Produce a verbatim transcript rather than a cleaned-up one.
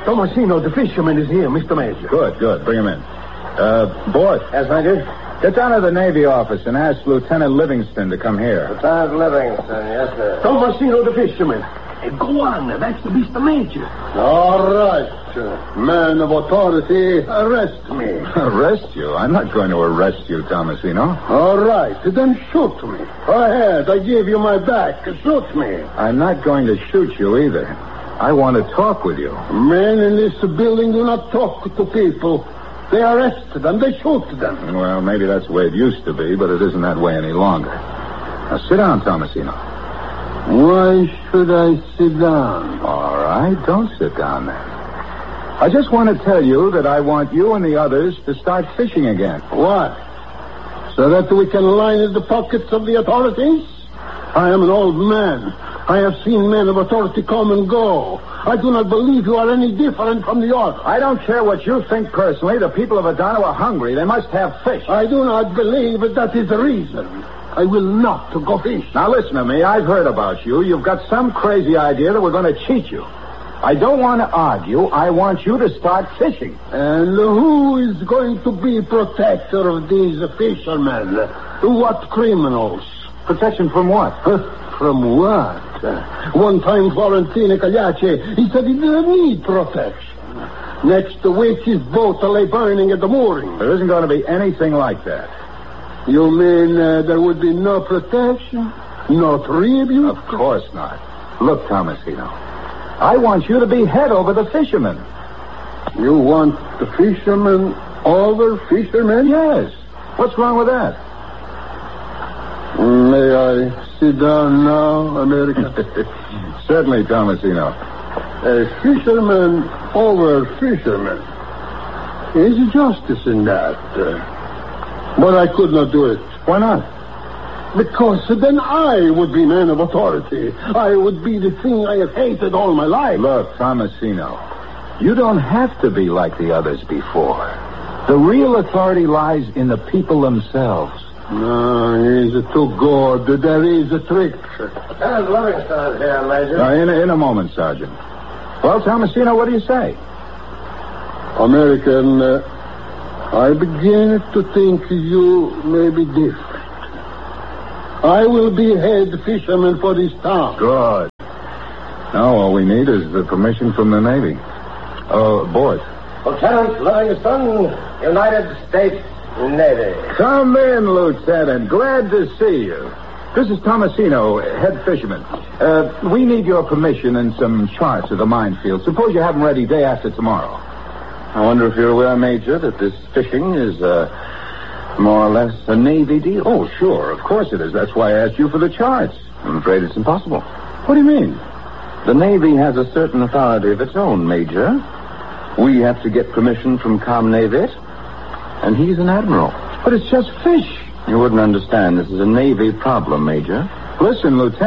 Tomasino, the fisherman, is here, Mister Major. Good, good. Bring him in. Uh, Boyd. Yes, Major? Get down to the Navy office and ask Lieutenant Livingston to come here. Lieutenant Livingston, yes, sir. Tomasino, the fisherman. Hey, go on, that's the Mister Major. All right. Man of authority, arrest me. Arrest you? I'm not going to arrest you, Tomasino. All right, then shoot me. Go ahead, I give you my back. Shoot me. I'm not going to shoot you either. I want to talk with you. Men in this building do not talk to people. They arrest them, they shoot them. Well, maybe that's the way it used to be, but it isn't that way any longer. Now, sit down, Tomasino. Why should I sit down? All right, don't sit down then. I just want to tell you that I want you and the others to start fishing again. Why? So that we can line the pockets of the authorities? I am an old man. I have seen men of authority come and go. I do not believe you are any different from the others. I don't care what you think personally. The people of Adano are hungry. They must have fish. I do not believe that that is the reason. I will not go fish. Now listen to me. I've heard about you. You've got some crazy idea that we're going to cheat you. I don't want to argue. I want you to start fishing. And who is going to be protector of these fishermen? What criminals? Protection from what? From what? One time Florentino Cagliacci, he said he didn't need protection. Next week his boat lay burning at the mooring. There isn't going to be anything like that. You mean uh, there would be no protection? No tribute? Of course not. Look, Tomasino, I want you to be head over the fishermen. You want the fishermen over fishermen? Yes. What's wrong with that? May I sit down now, America? Certainly, Tomasino. A fisherman over fisherman. Is justice in that. Uh, but I could not do it. Why not? Because then I would be man of authority. I would be the thing I have hated all my life. Look, Tomasino, you don't have to be like the others before. The real authority lies in the people themselves. No, he's too good. There is a trick. Lieutenant Livingston here, Major. Uh, in, a, in a moment, Sergeant. Well, Tomasino, what do you say? American, uh, I begin to think you may be different. I will be head fisherman for this town. Good. Now all we need is the permission from the Navy. Uh, Boyd. Lieutenant Livingston, United States Navy. Come in, Lieutenant. Glad to see you. This is Tomasino, head fisherman. Uh, we need your permission and some charts of the minefield. Suppose you have them ready day after tomorrow. I wonder if you're aware, Major, that this fishing is, uh, more or less a Navy deal? Oh, sure. Of course it is. That's why I asked you for the charts. I'm afraid it's impossible. What do you mean? The Navy has a certain authority of its own, Major. We have to get permission from Comnavit, and he's an admiral. But it's just fish. You wouldn't understand. This is a Navy problem, Major. Listen, Lieutenant.